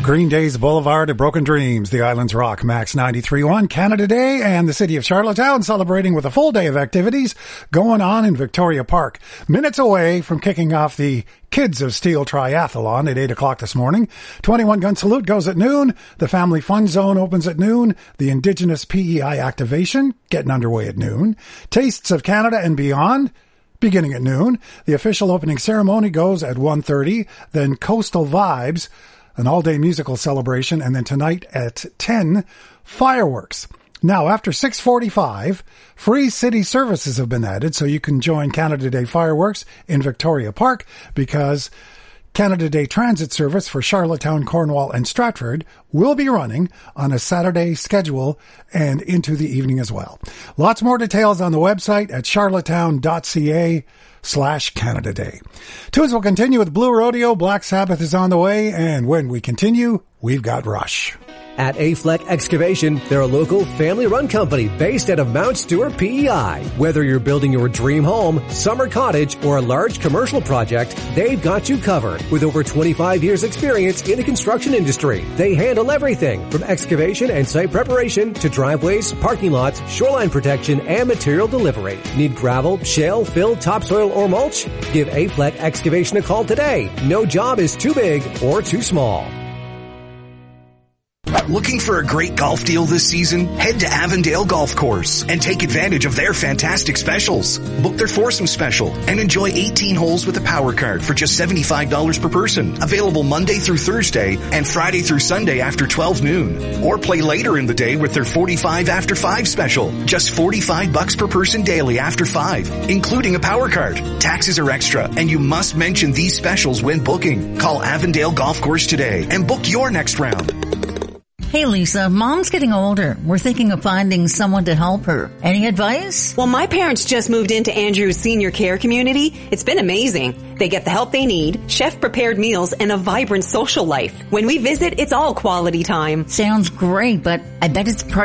Green Day's Boulevard of Broken Dreams, the Islands Rock, Max 93.1, Canada Day, and the city of Charlottetown celebrating with a full day of activities going on in Victoria Park. Minutes away from kicking off the Kids of Steel Triathlon at 8 o'clock this morning. 21 Gun Salute goes at noon. The Family Fun Zone opens at noon. The Indigenous PEI activation getting underway at noon. Tastes of Canada and Beyond beginning at noon. The official opening ceremony goes at 1:30. Then Coastal Vibes, an all-day musical celebration, and then tonight at 10, fireworks. Now, after 6:45, free city services have been added, so you can join Canada Day fireworks in Victoria Park, because Canada Day transit service for Charlottetown, Cornwall, and Stratford will be running on a Saturday schedule and into the evening as well. Lots more details on the website at charlottetown.ca/Canada Day. Tunes will continue with Blue Rodeo. Black Sabbath is on the way, and when we continue, we've got Rush. At Afleck Excavation, they're a local family-run company based out of Mount Stewart, PEI. Whether you're building your dream home, summer cottage, or a large commercial project, they've got you covered. With over 25 years experience in the construction industry, they handle everything from excavation and site preparation to driveways, parking lots, shoreline protection, and material delivery. Need gravel, shale, fill, topsoil, or mulch? Give Afleck Excavation a call today. No job is too big or too small. Looking for a great golf deal this season? Head to Avondale Golf Course and take advantage of their fantastic specials. Book their foursome special and enjoy 18 holes with a power card for just $75 per person. Available Monday through Thursday and Friday through Sunday after 12 noon. Or play later in the day with their 45 after 5 special. Just $45 per person daily after 5, including a power card. Taxes are extra, and you must mention these specials when booking. Call Avondale Golf Course today and book your next round. Hey Lisa, Mom's getting older. We're thinking of finding someone to help her. Any advice? Well, my parents just moved into Andrew's senior care community. It's been amazing. They get the help they need, chef-prepared meals, and a vibrant social life. When we visit, it's all quality time. Sounds great, but I bet it's